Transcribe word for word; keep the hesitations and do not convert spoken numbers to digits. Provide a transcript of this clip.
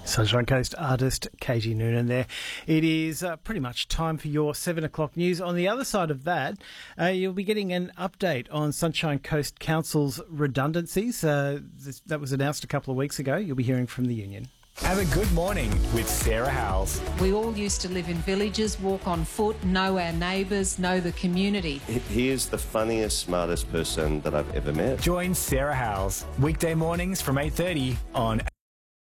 Sunshine Coast artist Katie Noonan there. It is uh, pretty much time for your seven o'clock news. On the other side of that, uh, you'll be getting an update on Sunshine Coast Council's redundancies. Uh, this, that was announced a couple of weeks ago. You'll be hearing from the union. Have a good morning with Sarah Howells. We all used to live in villages, walk on foot, know our neighbours, know the community. He is the funniest, smartest person that I've ever met. Join Sarah Howells weekday mornings from eight thirty on